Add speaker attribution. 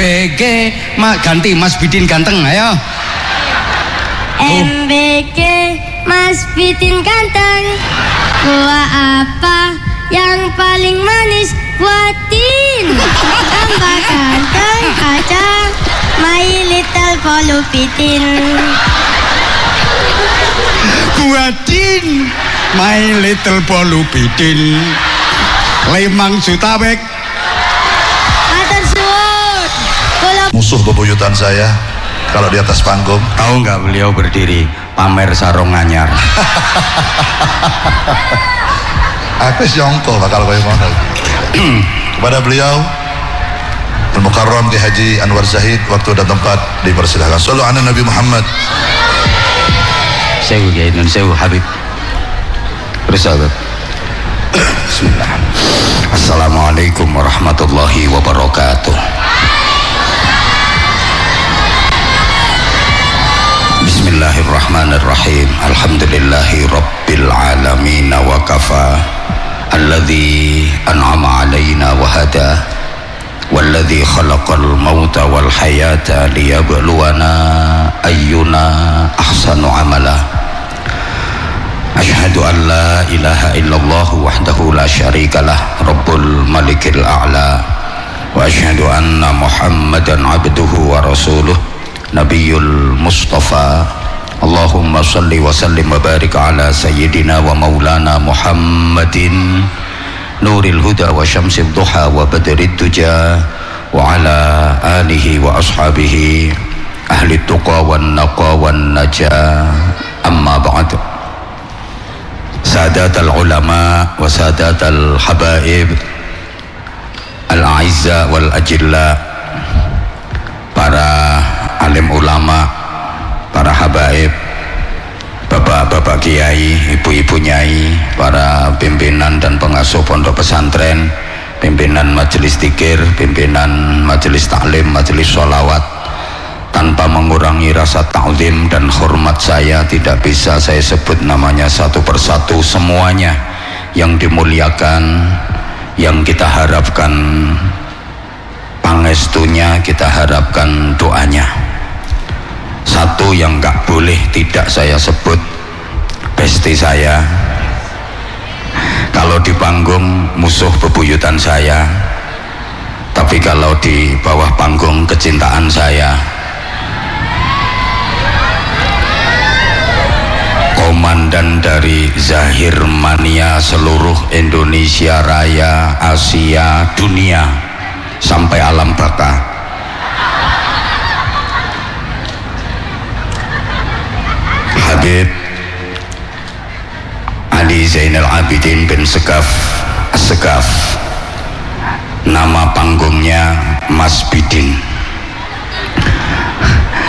Speaker 1: MBG ganti Mas Bidin ganteng, ayo.
Speaker 2: MBG Mas Bidin ganteng. Buah apa yang paling manis buatin? Tambah ganteng aja My Little Bolu Bidin.
Speaker 1: Buatin My Little Bolu Bidin 5 juta wek.
Speaker 2: Matur suwun.
Speaker 3: Musuh bebuyutan saya kalau di atas panggung.
Speaker 1: Tahu nggak beliau berdiri pamer sarung anyar.
Speaker 3: Aku nyongko bakal koyo ngono. Kepada beliau Al-Mukarram Ki Haji Anwar Zahid, waktu dan tempat dipersilahkan. Shallu ala Nabi Muhammad.
Speaker 1: Sewu Kiai Nun Sewu Habib. Bersahabat. Bismillah. Assalamualaikum warahmatullahi wabarakatuh. Bismillahirrahmanirrahim. Alhamdulillahi rabbil alamin wa kafa. Alladzi an'ama alaina wa hada. Walladzi khalaqal mauta wal hayata liyabluwana ayyuna ahsanu amala. Asyhadu an la ilaha illallah wahdahu la syarikalah rabbul malikil a'la wa asyhadu anna muhammadan abduhu wa rasuluh nabiyul mustafa. Allahumma salli wa sallim wa barik ala sayyidina wa maulana muhammadin nuril huda wa syamsid duha wa badrid duja wa ala alihi wa ashabihi ahli tuqa wan naqa wan naja. Amma ba'd. Sadatul ulama wa sadatul habaib al-a'izza wal ajilla, para alim ulama, para habaib, bapak-bapak kiai, ibu-ibu nyai, para pimpinan dan pengasuh pondok pesantren, pimpinan majelis dzikir, pimpinan majelis taklim, majelis sholawat. Tanpa mengurangi rasa ta'zim dan hormat saya, tidak bisa saya sebut namanya satu persatu. Semuanya yang dimuliakan, yang kita harapkan pangestunya, kita harapkan doanya. Satu yang gak boleh tidak saya sebut, besti saya. Kalau di panggung musuh bebuyutan saya, tapi kalau di bawah panggung kecintaan saya. Komandan dari Zahir Mania seluruh Indonesia Raya, Asia, dunia sampai alam baka. Habib Ali Zainal Abidin bin Segaf As-Segaf, nama panggungnya Mas Bidin.